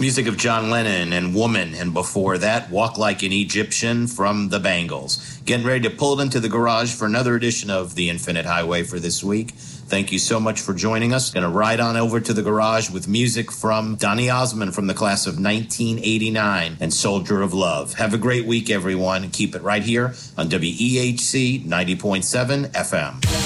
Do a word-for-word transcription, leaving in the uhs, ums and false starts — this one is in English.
Music of John Lennon and Woman, and before that, Walk Like an Egyptian from the Bangles. Getting ready to pull it into the garage for another edition of The Infinite Highway for this week. Thank you so much for joining us. Going to ride on over to the garage with music from Donny Osmond from the class of nineteen eighty-nine and Soldier of Love. Have a great week, everyone, and keep it right here on W E H C ninety point seven F M.